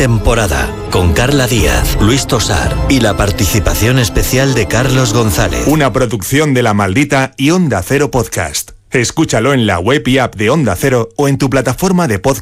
temporada, con Carla Díaz, Luis Tosar y la participación especial de Carlos González. Una producción de La Maldita y Onda Cero Podcast. Escúchalo en la web y app de Onda Cero o en tu plataforma de podcast.